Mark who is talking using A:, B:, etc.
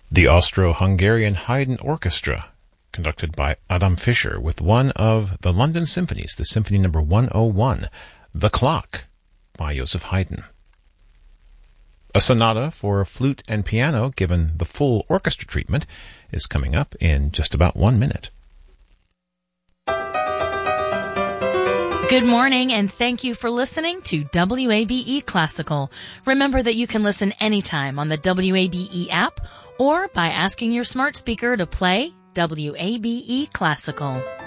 A: The Austro-Hungarian Haydn Orchestra, conducted by Adam Fischer, with one of the London symphonies, the Symphony No. 101, The Clock, by Joseph Haydn. A sonata for flute and piano, given the full orchestra treatment, is coming up in just about 1 minute.
B: Good morning, and thank you for listening to WABE Classical. Remember that you can listen anytime on the WABE app or by asking your smart speaker to play WABE Classical.